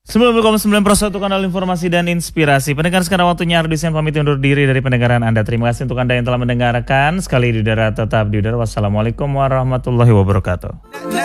90,9% untuk kanal informasi dan inspirasi. Pendengar, sekarang waktunya Ardusen pamit undur diri dari pendengaran Anda. Terima kasih untuk Anda yang telah mendengarkan. Sekali di udara, tetap di udara. Wassalamualaikum warahmatullahi wabarakatuh.